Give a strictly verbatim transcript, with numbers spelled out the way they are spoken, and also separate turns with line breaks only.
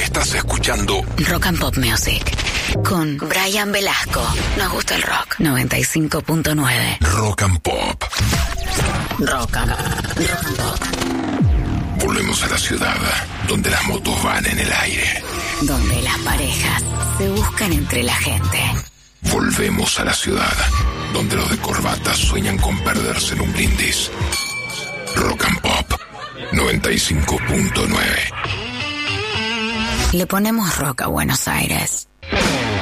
Estás escuchando
Rock and Pop Music con Brian Velasco. Nos gusta el rock. noventa y cinco punto nueve.
Rock and Pop.
Rock and, rock and Pop.
Volvemos a la ciudad donde las motos van en el aire.
Donde las parejas se buscan entre la gente.
Volvemos a la ciudad donde los de corbata sueñan con perderse en un brindis. Rock and Pop noventa y cinco punto nueve.
Le ponemos rock a Buenos Aires.